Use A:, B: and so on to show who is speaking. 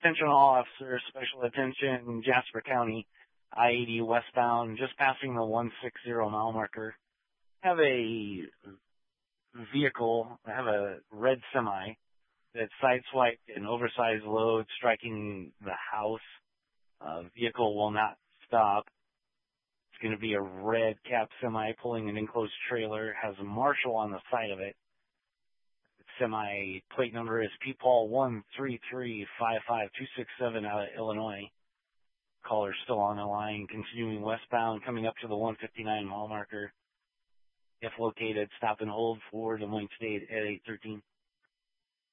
A: Attention all officers, special attention, Jasper County, I-80 westbound, just passing the 160 mile marker. Have a red semi that sideswiped an oversized load striking the house. Vehicle will not stop. It's going to be a red cab semi pulling an enclosed trailer, has a marshal on the side of it. Semi plate number is PPAL 13355-267 out of Illinois. Caller still on the line, continuing westbound, coming up to the 159 mile marker. If located, stop and hold for Des Moines State at 813.